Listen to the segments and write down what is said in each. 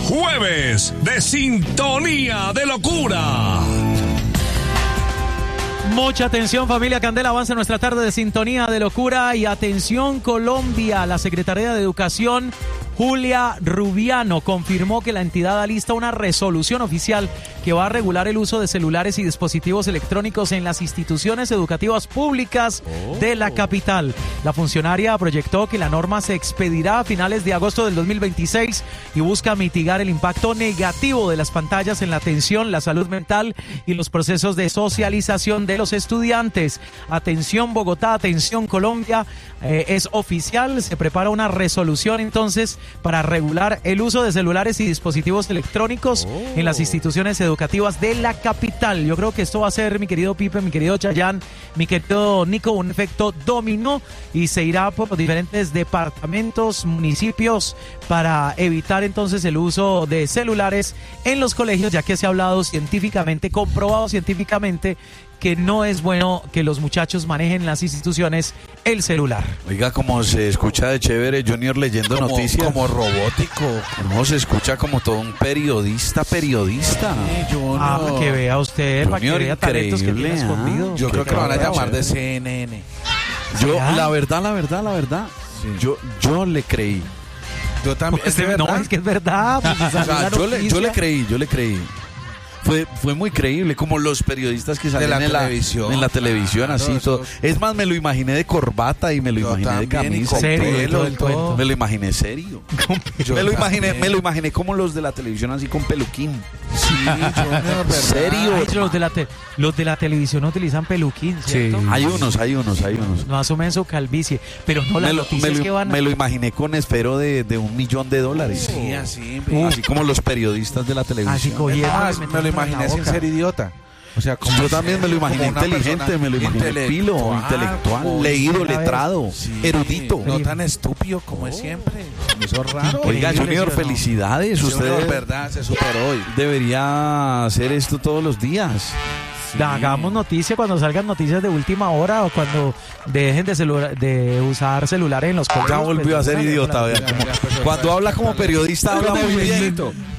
jueves de Sintonía de Locura. Mucha atención, familia Candela, avanza nuestra tarde de Sintonía de Locura. Y atención, Colombia, la Secretaría de Educación, Julia Rubiano, confirmó que la entidad alista una resolución oficial que va a regular el uso de celulares y dispositivos electrónicos en las instituciones educativas públicas de la capital. La funcionaria proyectó que la norma se expedirá a finales de agosto del 2026 y busca mitigar el impacto negativo de las pantallas en la atención, la salud mental y los procesos de socialización de los estudiantes. Atención Bogotá, atención Colombia, es oficial, se prepara una resolución entonces para regular el uso de celulares y dispositivos electrónicos en las instituciones educativas de la capital. Yo creo que esto va a ser, mi querido Pipe, mi querido Chayán, mi querido Nico, un efecto dominó y se irá por los diferentes departamentos, municipios, para evitar entonces el uso de celulares en los colegios, ya que se ha hablado científicamente, comprobado científicamente, que no es bueno que los muchachos manejen en las instituciones el celular. Oiga, como se escucha de chévere Junior leyendo noticias. Como robótico. No, se escucha como todo un periodista. Que vea usted, Junior, para que vea talentos que tiene escondidos. Yo creo que lo van a llamar de CNN. Yo, la verdad, sí. yo le creí. Yo también. No, es que es verdad. Pues, o sea, yo le creí. Fue muy creíble, como los periodistas que salen en la televisión, así todo. Es más, me lo imaginé de corbata y me lo imaginé de camisa. Serio, me lo imaginé serio. Me lo imaginé como los de la televisión, así con peluquín. Sí, serio. Ay, los de la televisión utilizan peluquín, ¿cierto? Sí. Hay unos. Más o menos calvicie, pero no las noticias que van. Me lo imaginé con esfero de $1.000.000. Sí, así como los periodistas de la televisión. Así cogieron. Me lo imaginé sin ser idiota. O sea, yo también me lo imaginé inteligente, me lo imaginé intelectual, leído, letrado, erudito. No tan estúpido como es siempre. Eso es raro. Oiga, Junior, felicidades. Usted, de verdad, se superó hoy. Debería hacer esto todos los días. Sí. Hagamos noticia cuando salgan noticias de última hora o cuando dejen de usar celulares en los colegios. Ya volvió a ser idiota. Cuando habla como periodista habla muy bien.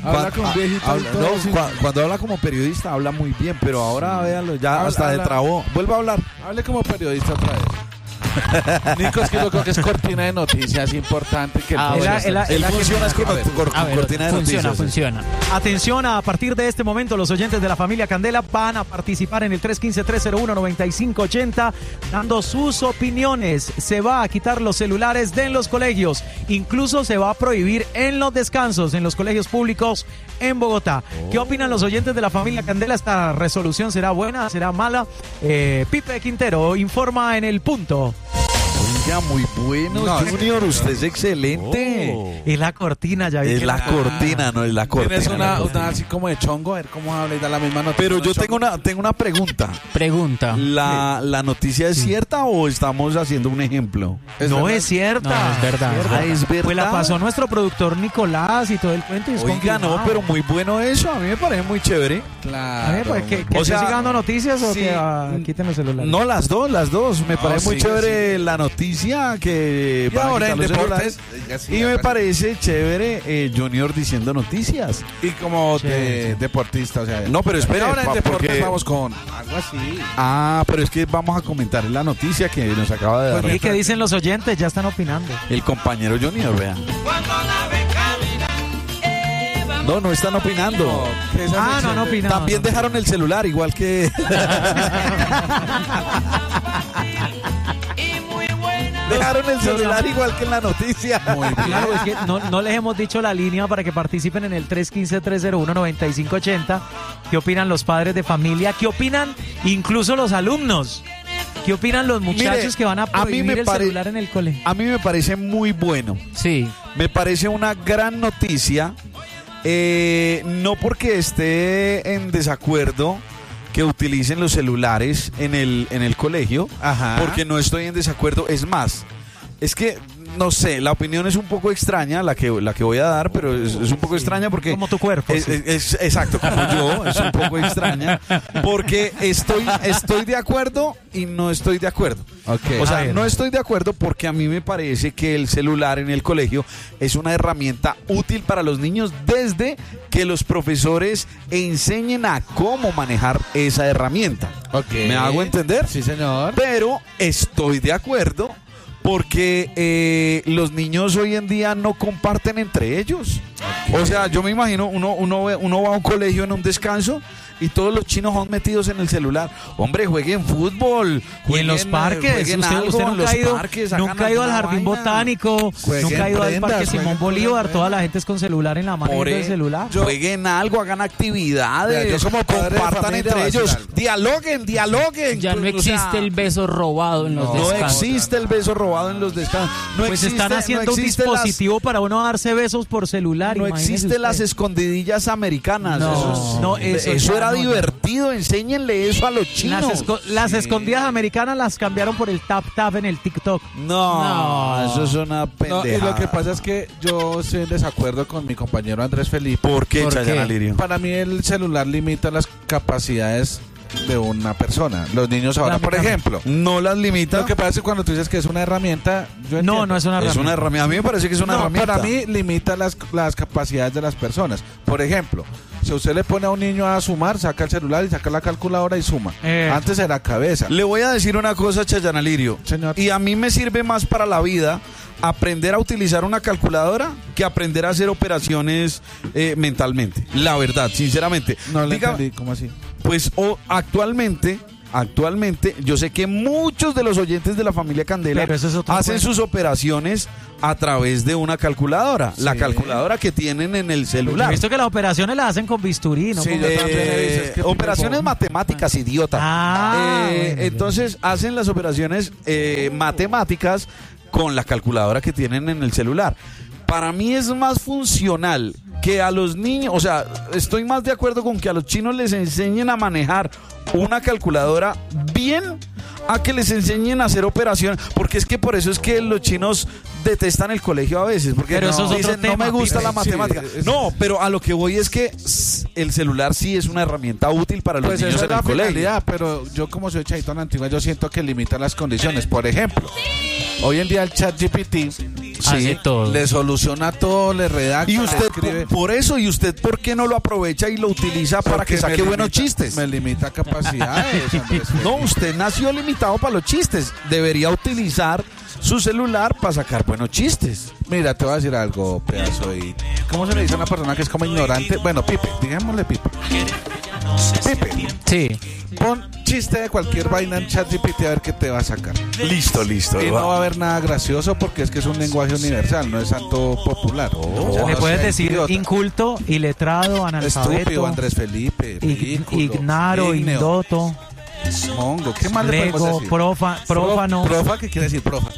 Cuando habla como periodista habla muy bien, pero ahora véanlo, ya hasta de trabó. Vuelva a hablar. Hable como periodista otra vez. Nico, es que yo creo que es cortina de noticias importante que él funciona con cortina de noticias. Funciona. Atención, a partir de este momento los oyentes de la familia Candela van a participar en el 315-301-9580 dando sus opiniones. Se va a quitar los celulares de los colegios, incluso se va a prohibir en los descansos en los colegios públicos en Bogotá. ¿Qué opinan los oyentes de la familia Candela? ¿Esta resolución será buena, será mala? Pipe Quintero informa en El Punto. Oiga, muy bueno, Junior, usted es excelente. Es la cortina, ya vi. Es la cortina, no es la cortina. Tienes una así como de chongo, a ver cómo habla y da la misma noticia. Pero yo tengo una pregunta. ¿La noticia es cierta o estamos haciendo un ejemplo? No es cierta. No, es verdad. Es verdad. Pues la pasó nuestro productor Nicolás y todo el cuento. Oiga, no, pero muy bueno eso. A mí me parece muy chévere. Claro. A ver, pues, ¿que siga dando noticias o que quiten los celulares? No, las dos. Me parece muy chévere la noticia que y ahora en deportes y me parece chévere Junior diciendo noticias y como de deportista, o sea, no, pero espera, ahora en deportes vamos con algo así. Pero es que vamos a comentar la noticia que nos acaba de dar. ¿Y qué dicen los oyentes? Ya están opinando. El compañero Junior, vean. No están opinando. No opinan. También dejaron el celular, igual que dejaron el celular igual que en la noticia. Muy bien. Claro, es que no les hemos dicho la línea para que participen en el 315-301-9580. ¿Qué opinan los padres de familia? ¿Qué opinan incluso los alumnos? ¿Qué opinan los muchachos que van a prohibir el celular en el colegio? A mí me parece muy bueno. Sí. Me parece una gran noticia. No porque esté en desacuerdo que utilicen los celulares en el colegio, porque no estoy en desacuerdo. Es más, es que no sé, la opinión es un poco extraña, la que voy a dar, pero es un poco extraña porque... Como tu cuerpo. Exacto, como yo, es un poco extraña, porque estoy de acuerdo y no estoy de acuerdo. Okay. O sea, no estoy de acuerdo porque a mí me parece que el celular en el colegio es una herramienta útil para los niños desde que los profesores enseñen a cómo manejar esa herramienta. Okay. ¿Me hago entender? Sí, señor. Pero estoy de acuerdo porque los niños hoy en día no comparten entre ellos. Okay. O sea, yo me imagino, uno va a un colegio en un descanso y todos los chinos son metidos en el celular. Hombre, jueguen fútbol. Y en los parques. Usted nunca ha ido al jardín botánico, nunca ha ido al parque Simón Bolívar. Toda la gente es con celular en la mano y el celular. Jueguen algo, hagan actividades. Compartan entre ellos. Dialoguen. Ya no existe el beso robado en los descansos. No existe el beso robado en los descansos. Pues están haciendo un dispositivo para uno darse besos por celular. No existen las escondidillas americanas. Eso era divertido, enséñenle eso a los chinos. Las escondidas americanas las cambiaron por el tap en el TikTok. No, eso es una pendejada. Y lo que pasa es que yo estoy en desacuerdo con mi compañero Andrés Felipe. ¿Por qué, Chayana Lirio? Para mí el celular limita las capacidades de una persona. Los niños ahora, por ejemplo, no las limita. Lo que pasa es que cuando tú dices que es una herramienta, yo no es una herramienta. Es una herramienta. A mí me parece que es una herramienta. Para mí limita las capacidades de las personas. Por ejemplo, si usted le pone a un niño a sumar, saca el celular y saca la calculadora y suma. Antes era cabeza. Le voy a decir una cosa, Chayana Lirio. Señor. Y a mí me sirve más para la vida aprender a utilizar una calculadora que aprender a hacer operaciones mentalmente. La verdad, sinceramente. No le entendí, ¿cómo así? Pues actualmente yo sé que muchos de los oyentes de la familia Candela hacen sus operaciones a través de una calculadora, la calculadora que tienen en el celular. He visto que las operaciones las hacen con bisturí, ¿no? Sí, operaciones matemáticas, idiota. Entonces hacen las operaciones matemáticas con la calculadora que tienen en el celular. Para mí es más funcional que a los niños, o sea, estoy más de acuerdo con que a los chinos les enseñen a manejar una calculadora bien a que les enseñen a hacer operaciones, porque es que por eso es que los chinos detestan el colegio a veces, porque pero eso es dicen, no me gusta la matemática. No, pero a lo que voy es que el celular sí es una herramienta útil para los niños en el colegio. Pero yo como soy chaito en la antigua, yo siento que limita las condiciones. Por ejemplo, hoy en día el ChatGPT le soluciona todo, le redacta, y usted escribe. Por eso, ¿y usted por qué no lo aprovecha y lo utiliza para que saque buenos chistes? Me limita capacidades. No, usted nació limitado para los chistes. Debería utilizar su celular para sacar buenos chistes. Mira, te voy a decir algo, pedazo de... ¿Cómo se le dice a una persona que es como ignorante? Bueno, Pipe, digámosle Pipe. Pipe. Sí. Pon chiste de cualquier vaina en ChatGPT a ver qué te va a sacar. Listo. Y no va a haber nada gracioso porque es que es un lenguaje universal, no es tanto popular. Le puedes decir idiota. Inculto, iletrado, analfabeto. Estúpido, Andrés Felipe. Ridículo, ignaro, indoto. Mongo, ¿qué más le podemos decir? Prófano. ¿Profa? ¿Qué quiere decir profa?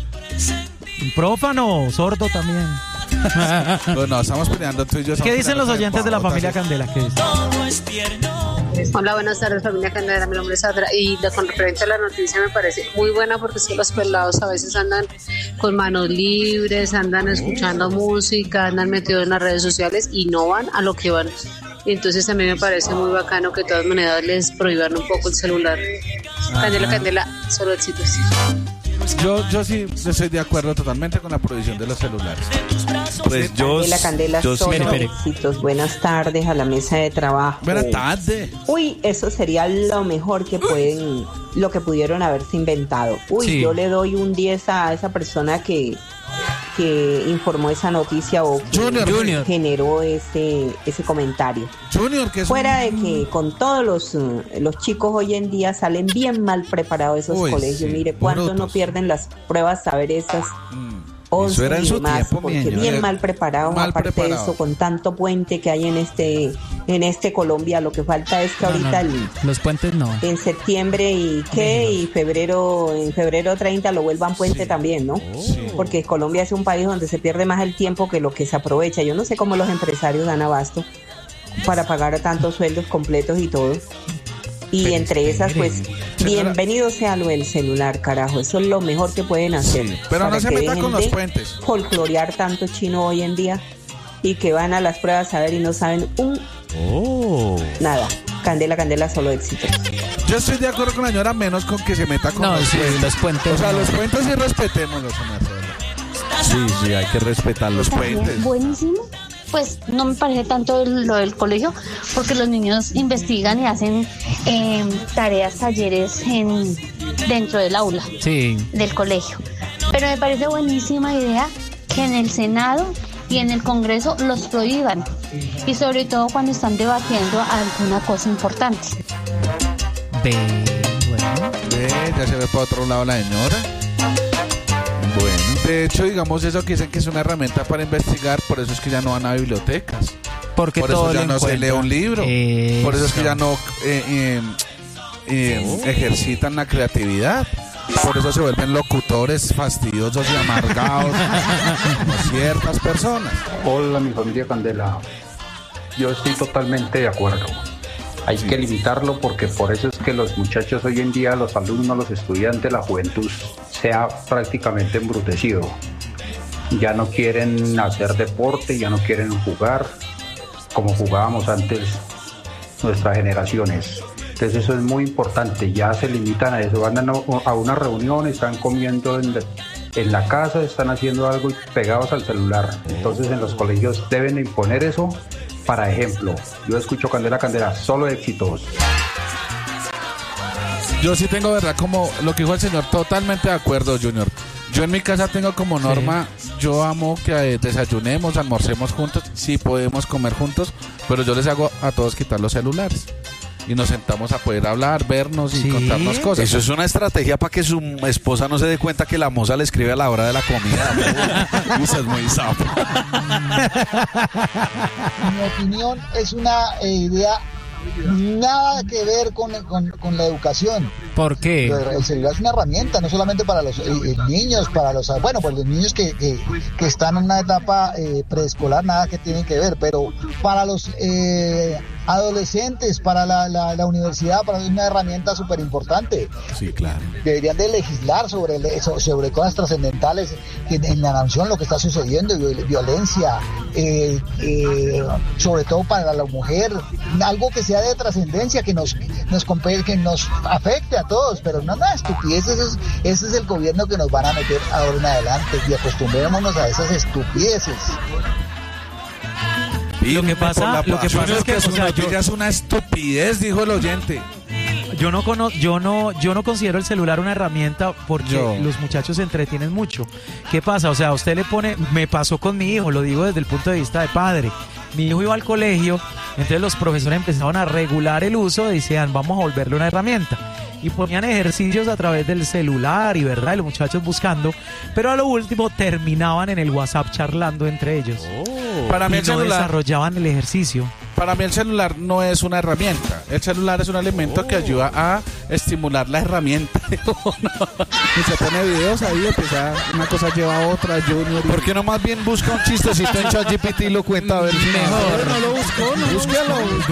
Prófano, sordo también. Bueno, estamos peleando tú y yo. ¿Qué dicen los oyentes de la familia Candela? ¿Qué dicen? Hola, buenas tardes, familia Candela. Mi nombre es Sandra. Y con referencia a la noticia, me parece muy buena porque es que los pelados a veces andan con manos libres, andan escuchando música, andan metidos en las redes sociales y no van a lo que van. Y entonces también me parece muy bacano que de todas maneras les prohíban un poco el celular. Candela, solo éxitos. Yo sí estoy de acuerdo totalmente con la prohibición de los celulares. Pues Candela, solo éxitos. Buenas tardes a la mesa de trabajo. Buenas tardes. Uy, eso sería lo mejor que lo que pudieron haberse inventado. Uy, yo le doy un 10 a esa persona que informó esa noticia o que Junior. generó ese comentario. Junior, que es fuera de que con todos los chicos hoy en día salen bien mal preparados esos colegios. Sí, mire cuántos no pierden las pruebas saber esas 11 era en y su demás, tiempo, porque bien mal preparados. Aparte de eso, con tanto puente que hay en este Colombia, lo que falta es que ahorita los puentes no. En septiembre y febrero, en febrero 30 lo vuelvan puente también, ¿no? Porque Colombia es un país donde se pierde más el tiempo que lo que se aprovecha. Yo no sé cómo los empresarios dan abasto para pagar tantos sueldos completos y todo. Y entre esas, pues, Bienvenido sea lo del celular, carajo. Eso es lo mejor que pueden hacer. Sí, pero no se meta con los puentes. Folclorear tanto chino hoy en día y que van a las pruebas a ver y no saben nada. Candela, solo éxitos. Yo estoy de acuerdo con la señora, menos con que se meta con los puentes. O sea, los puentes sí respetémoslos. Sí, hay que respetar los puentes. Buenísimo. Pues no me parece tanto lo del colegio, porque los niños investigan y hacen tareas, talleres dentro del aula del colegio. Pero me parece buenísima idea que en el Senado y en el Congreso los prohíban, y sobre todo cuando están debatiendo alguna cosa importante. Ya se ve para otro lado la señora. Bueno, de hecho, digamos eso que dicen que es una herramienta para investigar, por eso es que ya no van a bibliotecas. Porque por eso ya no se lee un libro. Por eso es que ya no ejercitan la creatividad. Por eso se vuelven locutores fastidiosos y amargados como ciertas personas. Hola, mi familia Candela. Yo estoy totalmente de acuerdo. Hay que limitarlo, porque por eso es que los muchachos hoy en día, los alumnos, los estudiantes, la juventud se ha prácticamente embrutecido. Ya no quieren hacer deporte, ya no quieren jugar como jugábamos antes nuestras generaciones. Entonces eso es muy importante, ya se limitan a eso, van a una reunión, están comiendo en la casa, están haciendo algo y pegados al celular. Entonces en los colegios deben imponer eso. Para ejemplo, yo escucho Candela, solo éxitos. Yo sí tengo, verdad, como lo que dijo el señor, totalmente de acuerdo, Junior. Yo en mi casa tengo como norma, yo amo que desayunemos, almorcemos juntos, sí podemos comer juntos, pero yo les hago a todos quitar los celulares. Y nos sentamos a poder hablar, vernos y contarnos cosas. Eso es una estrategia para que su esposa no se dé cuenta que la moza le escribe a la hora de la comida. Eso es muy sapo. Mi opinión es una idea nada que ver con la educación. ¿Por qué? El celular es una herramienta, no solamente para los niños, para los niños que están en una etapa preescolar, nada que tienen que ver, pero para los adolescentes, para la universidad, para una herramienta súper importante. Sí, claro. Deberían de legislar sobre cosas trascendentales en la nación, lo que está sucediendo, violencia, sobre todo para la mujer, algo que sea de trascendencia, que nos afecte a todos, pero no estupideces. Ese es el gobierno que nos van a meter ahora en adelante, y acostumbrémonos a esas estupideces. Y lo que pasa es que es una estupidez, dijo el oyente. Yo no considero el celular una herramienta, porque los muchachos se entretienen mucho. ¿Qué pasa? O sea, usted le pone, me pasó con mi hijo, lo digo desde el punto de vista de padre. Mi hijo iba al colegio, entonces los profesores empezaron a regular el uso, decían, vamos a volverle una herramienta. Y ponían ejercicios a través del celular y verdad, y los muchachos buscando, pero a lo último terminaban en el WhatsApp charlando entre ellos. Para mí el celular, desarrollaban el ejercicio. Para mí el celular no es una herramienta. El celular es un elemento que ayuda a estimular la herramienta. Y se pone videos ahí, empieza, una cosa lleva a otra, Junior. ¿Por qué no más bien busca un chistecito en ChatGPT y lo cuenta? A ver, mejor. No lo buscó, no. Búsquelo.